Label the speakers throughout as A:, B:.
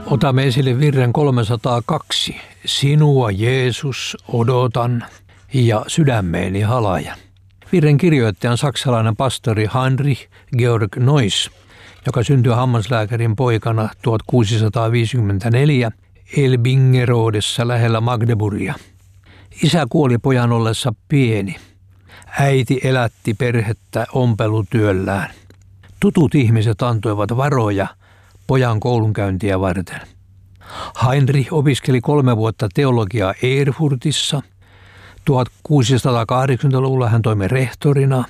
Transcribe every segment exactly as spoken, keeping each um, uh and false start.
A: Otamme esille virren kolmesataakaksi. Sinua, Jeesus, odotan ja sydämeeni halajan. Virren kirjoittaja on saksalainen pastori Heinrich Georg Neuss, joka syntyi hammaslääkärin poikana tuhatkuusisataaviisikymmentäneljä Elbingerodessa lähellä Magdeburgia. Isä kuoli pojan ollessa pieni. Äiti elätti perhettä ompelutyöllään. Tutut ihmiset antoivat varoja pojan koulunkäyntiä varten. Heinrich opiskeli kolme vuotta teologiaa Erfurtissa. tuhatkuusisataakahdeksankymmentäluvulla hän toimi rehtorina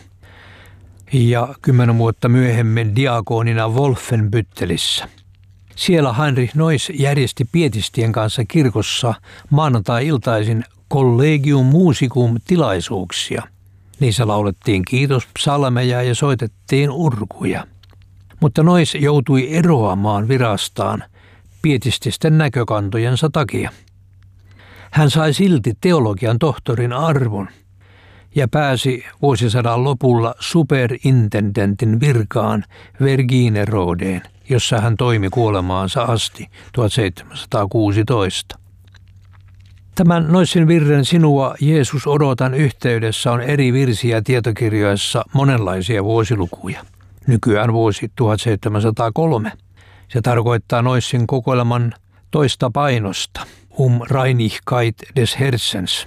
A: ja kymmenen vuotta myöhemmin diakonina Wolfenbüttelissä. Siellä Heinrich Neuss järjesti pietistien kanssa kirkossa maanantai-iltaisin Collegium Musicum -tilaisuuksia. Niissä laulettiin kiitospsalmeja ja soitettiin urkuja. Mutta Neuss joutui eroamaan virastaan pietististen näkökantojensa takia. Hän sai silti teologian tohtorin arvon ja pääsi vuosisadan lopulla superintendentin virkaan Verginerodeen, jossa hän toimi kuolemaansa asti tuhatseitsemänsataakuusitoista. Tämän Neussin virren Sinua, Jeesus, odotan yhteydessä on eri virsiä tietokirjoissa monenlaisia vuosilukuja. Nykyään vuosi tuhatseitsemänsataakolme. Se tarkoittaa Neussin kokoelman toista painosta, Um Reinigkeit des Herzens.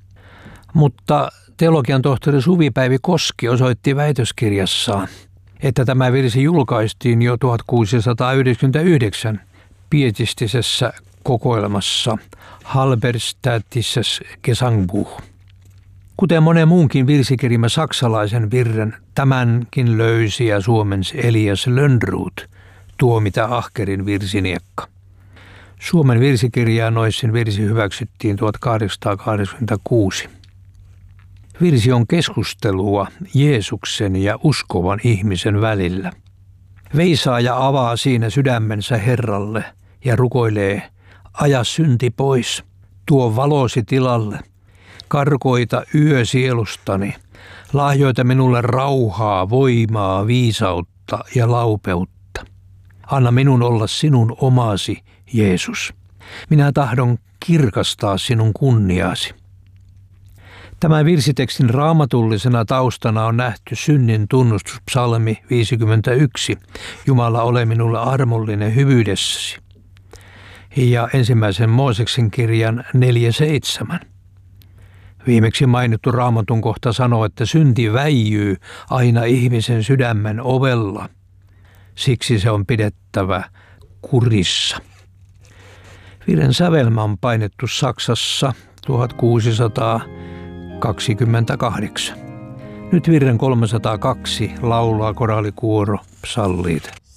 A: Mutta teologian tohtori Suvi-Päivi Koski osoitti väitöskirjassaan, että tämä virsi julkaistiin jo tuhatkuusisataayhdeksänkymmentäyhdeksän pietistisessä kokoelmassa Halberstädtisches Gesangbuch. Kuten monen muunkin virsikirjamme saksalaisen virren, tämänkin löysi ja suomensi Elias Lönnroth, Tuo mitä ahkerin virsiniekka. Suomen virsikirjaa Neussin virsi hyväksyttiin tuhatkahdeksansataakahdeksankymmentäkuusi. Virsi on keskustelua Jeesuksen ja uskovan ihmisen välillä. Veisaaja avaa siinä sydämensä Herralle ja rukoilee, aja synti pois, tuo valosi tilalle, karkoita yö sielustani, lahjoita minulle rauhaa, voimaa, viisautta ja laupeutta. Anna minun olla sinun omasi, Jeesus. Minä tahdon kirkastaa sinun kunniaasi. Tämän virsitekstin raamatullisena taustana on nähty synnin tunnustuspsalmi viisikymmentäyksi, Jumala ole minulle armollinen hyvyydessäsi, ja ensimmäisen Mooseksen kirjan neljä seitsemän. Viimeksi mainittu raamatun kohta sanoo, että synti väijyy aina ihmisen sydämen ovella. Siksi se on pidettävä kurissa. Virren sävelmä on painettu Saksassa tuhatkuusisataakaksikymmentäkahdeksan. Nyt virren kolmesataakaksi laulaa koraalikuoro psalliit.